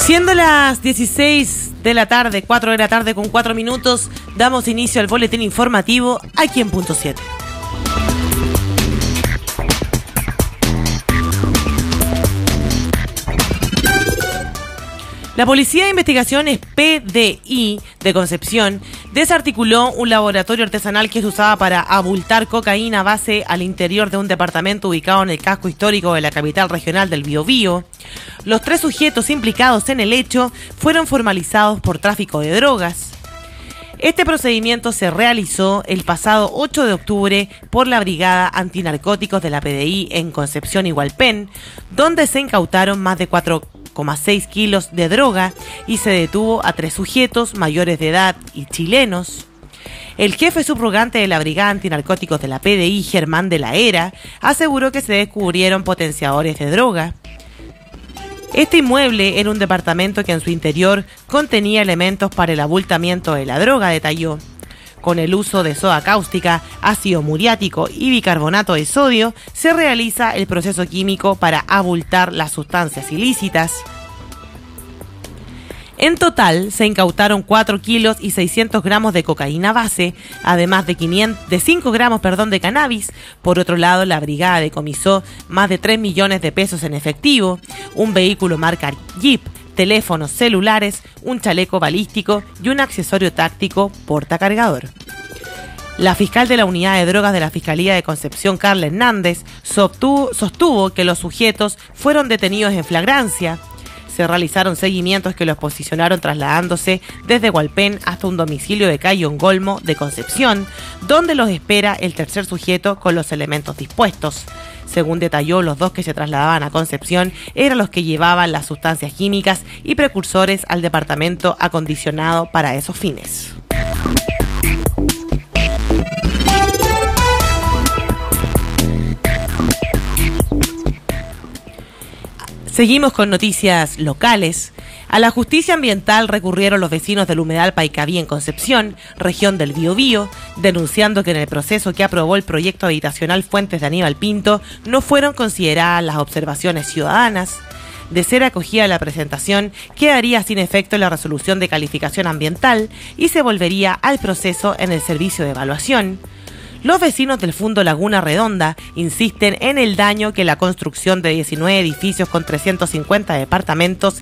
Siendo las 16 de la tarde, 4 de la tarde con 4 minutos, damos inicio al boletín informativo aquí en Punto 7. La Policía de Investigaciones PDI de Concepción desarticuló un laboratorio artesanal que se usaba para abultar cocaína base al interior de un departamento ubicado en el casco histórico de la capital regional del Biobío. Los 3 sujetos implicados en el hecho fueron formalizados por tráfico de drogas. Este procedimiento se realizó el pasado 8 de octubre por la Brigada Antinarcóticos de la PDI en Concepción y Hualpén, donde se incautaron más de 4,6 kilos de droga y se detuvo a 3 sujetos mayores de edad y chilenos. El jefe subrogante de la Brigada Antinarcóticos de la PDI, Germán de la Hera, aseguró que se descubrieron potenciadores de droga. Este inmueble era un departamento que en su interior contenía elementos para el abultamiento de la droga, detalló. Con el uso de soda cáustica, ácido muriático y bicarbonato de sodio, se realiza el proceso químico para abultar las sustancias ilícitas. En total, se incautaron 4 kilos y 600 gramos de cocaína base, además de 5 gramos de cannabis. Por otro lado, la brigada decomisó más de 3 millones de pesos en efectivo, un vehículo marca Jeep, teléfonos celulares, un chaleco balístico y un accesorio táctico portacargador. La fiscal de la Unidad de Drogas de la Fiscalía de Concepción, Carla Hernández, sostuvo que los sujetos fueron detenidos en flagrancia. Se realizaron seguimientos que los posicionaron trasladándose desde Hualpén hasta un domicilio de calle Ongolmo de Concepción, donde los espera el tercer sujeto con los elementos dispuestos. Según detalló, los 2 que se trasladaban a Concepción eran los que llevaban las sustancias químicas y precursores al departamento acondicionado para esos fines. Seguimos con noticias locales. A la justicia ambiental recurrieron los vecinos del humedal Paicaví en Concepción, región del Biobío, denunciando que en el proceso que aprobó el proyecto habitacional Fuentes de Aníbal Pinto no fueron consideradas las observaciones ciudadanas. De ser acogida la presentación, quedaría sin efecto la resolución de calificación ambiental y se volvería al proceso en el servicio de evaluación. Los vecinos del Fundo Laguna Redonda insisten en el daño que la construcción de 19 edificios con 350 departamentos